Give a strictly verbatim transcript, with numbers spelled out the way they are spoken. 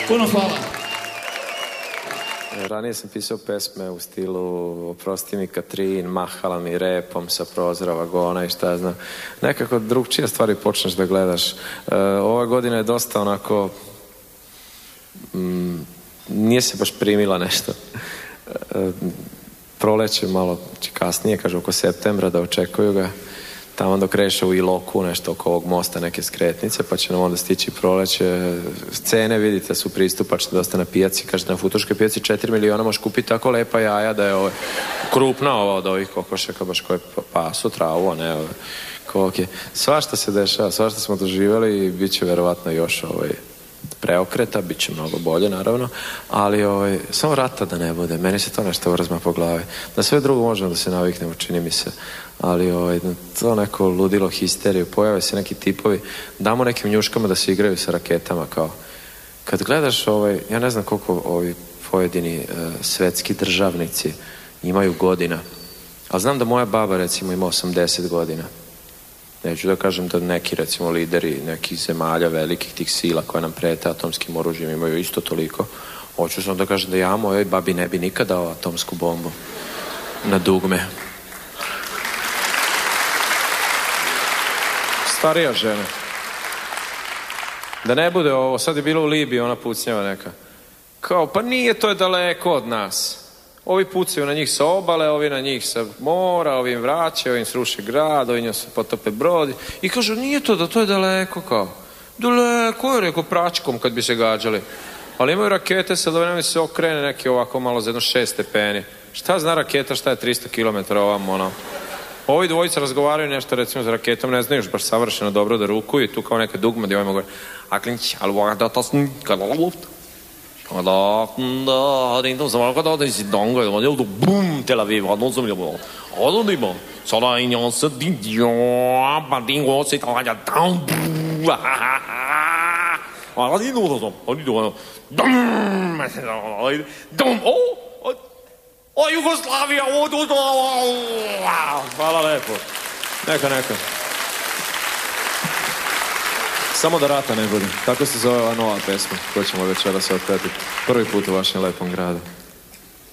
Puno hvala. Ranije sam pisao pesme u stilu Oprosti mi Katrin, mahala mi repom sa prozora vagona i šta znam. Nekako drugčije stvari počneš da gledaš. E, ova godina je dosta onako... Mm, nije se baš primila nešto. E, proleće malo kasnije, kaže oko septembra da očekuju ga. Tamo dok reše u Iloku, nešto oko ovog mosta, neke skretnice, pa će nam onda stići proleće. Cene, vidite, su pristupačne dosta na pijaci. Kažete, na futoškoj pijaci četiri miliona možeš kupiti tako lepa jaja da je ovo, krupna ova od ovih kokošaka, baš koje pasu travu, a ne ove koke. Svašta se dešava, svašta smo doživjeli i bit će verovatno još ovaj, preokreta, bit će mnogo bolje, naravno, ali ovaj, samo rata da ne bude. Meni se to nešto vrzma po glavi. Na sve drugo možemo da se naviknemo, čini mi se. Ali ovaj, to neko ludilo, histeriju, pojave se neki tipovi, damo nekim njuškama da se igraju sa raketama, kao kad gledaš, ovaj, ja ne znam koliko ovi pojedini uh, svetski državnici imaju godina, ali znam da moja baba recimo ima osamdeset godina. Neću da kažem da neki recimo lideri nekih zemalja, velikih tih sila koje nam prete atomskim oružjem imaju isto toliko. Hoću sam da kažem da ja mojoj babi ne bi nikad dao atomsku bombu na dugme. Starija žena. Da ne bude ovo, sad je bilo u Libiji ona pucnjava neka. Kao, pa nije, to je daleko od nas. Ovi pucaju na njih sa obale, ovi na njih sa mora, ovi im vraćaju, ovi im sruše grad, ovi njom se potope brod. I kažu, nije to da to je daleko, kao. Daleko je, rekao, pračkom kad bi se gađali. Ali imaju rakete, sad ovaj nam se okrene neki ovako malo za jedno šest stepeni. Šta zna raketa, šta je tristo kilometara ovam, ono. Ovi dvojica razgovaraju nešto, recimo, za raketom, ne znaju još baš savršeno dobro da rukuju i tu kao neke dugme gdje ovaj mogu aklinć, ali voga da tasn, kada luft. Da, da, da, da, samo kada da si dongo, da je do bum, Tel Aviv, da sam je bilo. Ono da ima, sada i njom se didio, pa dingo se tala ja down, a da ino da sam, oni do, dum, dum, o, o Jugoslavija, o, do, do, hvala lepo. Neka, neka. Samo da rata ne bude. Tako se zove ova nova pesma koju ćemo večeras otpevati. Prvi put u vašem lepom gradu.